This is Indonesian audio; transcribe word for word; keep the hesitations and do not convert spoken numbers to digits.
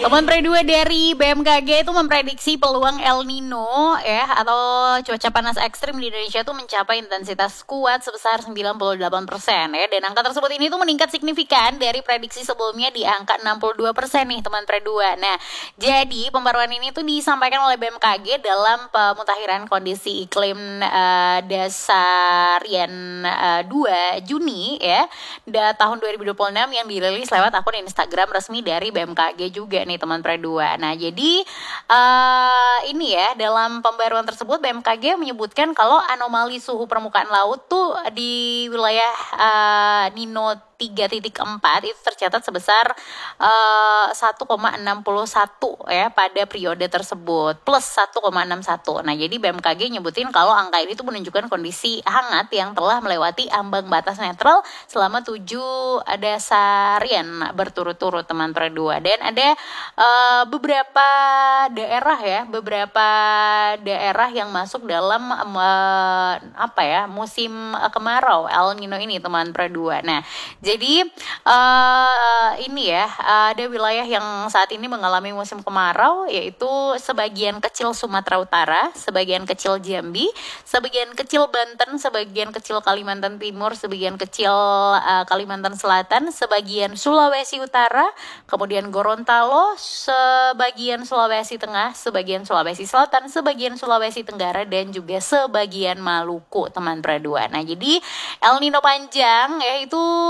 Teman pre dua dari B M K G itu memprediksi peluang El Nino ya atau cuaca panas ekstrim di Indonesia itu mencapai intensitas kuat sebesar sembilan puluh delapan persen ya, dan angka tersebut ini tuh meningkat signifikan dari prediksi sebelumnya di angka enam puluh dua persen nih teman pre dua. Nah, jadi pembaruan ini tuh disampaikan oleh B M K G dalam pemutakhiran kondisi iklim uh, dasarian uh, dua Juni ya, da, tahun dua ribu dua puluh enam yang dirilis lewat akun Instagram resmi dari B M K G juga nih teman pre dua. Nah, jadi uh, ini ya, dalam pembaruan tersebut B M K G menyebutkan kalau anomali suhu permukaan laut tuh di wilayah uh, Nino tiga titik empat itu tercatat sebesar uh, satu koma enam satu ya pada periode tersebut, plus satu koma enam satu. Nah, jadi B M K G nyebutin kalau angka ini tuh menunjukkan kondisi hangat yang telah melewati ambang batas netral selama tujuh dasarian berturut-turut teman pre dua. Dan ada uh, beberapa daerah ya, beberapa daerah yang masuk dalam uh, apa ya, musim uh, kemarau El Nino ini teman pre dua. Nah, jadi uh, ini ya, ada wilayah yang saat ini mengalami musim kemarau, yaitu sebagian kecil Sumatera Utara, sebagian kecil Jambi, sebagian kecil Banten, sebagian kecil Kalimantan Timur, sebagian kecil uh, Kalimantan Selatan, sebagian Sulawesi Utara, kemudian Gorontalo, sebagian Sulawesi Tengah, sebagian Sulawesi Selatan, sebagian Sulawesi Tenggara, dan juga sebagian Maluku teman pre dua. Nah, jadi El Nino panjang yaitu